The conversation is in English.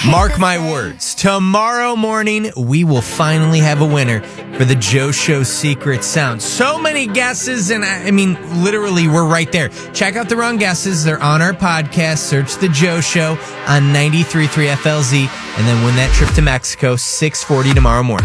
Mark my words. Tomorrow morning, we will finally have a winner for the Joe Show Secret Sound. So many guesses, and I mean, literally, we're right there. Check out the wrong guesses. They're on our podcast. Search the Joe Show on 93.3 FLZ, and then win that trip to Mexico, 6:40 tomorrow morning.